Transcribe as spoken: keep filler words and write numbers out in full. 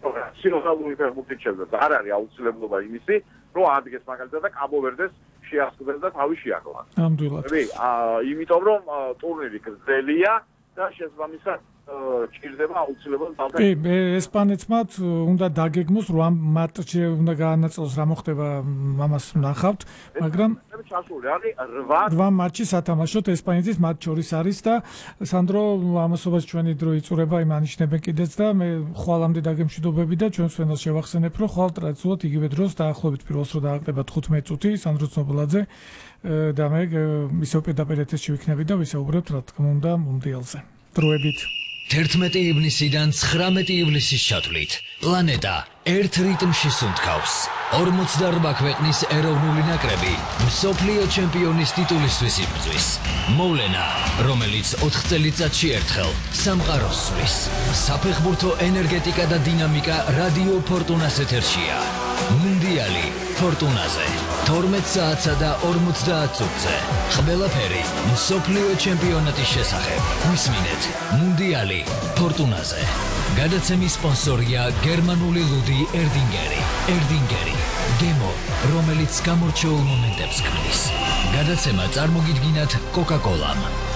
სინოხალური ფეხბურთით შეძლებს. არ არის აუცილებლობა იმისი, რომ ადგეს მაგალითად და კაბო-ვერდეს შეასრულოს და თავი შეაკლას. ნამდვილად. იმიტომ რომ ტურნირი გრძელია და შესაბამისად ჭირდება აუცილებლად თავი. კი, ესპანეთმაც უნდა დაგეგმოს, რომ ამ მატჩში უნდა გაანაწილოს რა მოხდება, ამას ნახავთ, მაგრამ ჩასული არის რვა მატჩი სათამაშოდ ესპანეთის მათ შორის არის და სანდრო ამასობას ჩვენი დრო იწურება, იმ ანიშნებენ კიდეც და მე ხვალამდე დაგემშვიდობები და ჩვენს ფენას შევახსენებ, რომ ხვალ ტრადიციულად იგივე დროს დაახლოებით პირველს რო დააგდება თხუთმეტი წუთი სანდრო ცნობლაძე და მე ისევ პირდაპირ ეთერში ვიქნები და ვისაუბრებთ რა თქმა უნდა მუნდიალზე. დროებით თერთმეტი ივნისიდან ცხრამეტი ივლისის ჩათვლით პლანეტა ერთ რიტმში სუნთქავს. ორმოცდაორბა ქვეყნის ეროვნული ნაკრები მსოფლიო ჩემპიონის ტიტულისთვის იბრძვის. მოვლენა, რომელიც ოთხ წელიწადში ერთხელ სამყაროს სვლის. საფეხბურთო ენერგეტიკა და დინამიკა რადიო ფორტუნას ეთერშია. მუნდიალი ფორტუნაზე. თორმეტ საათსა და ორმოცდაათ წუთზე. ყველაფერი მსოფლიო ჩემპიონატის შესახებ. გვისმინეთ მუნდიალი ფორტუნაზე. გადაცემის სპონსორია გერმანული ლუდი ერდინგერი. ერდინგერი გემო, რომელიც გამორჩეულ მომენტებს ქმნის. გადაცემა წარმოგიდგინათ კოკა-კოლამ.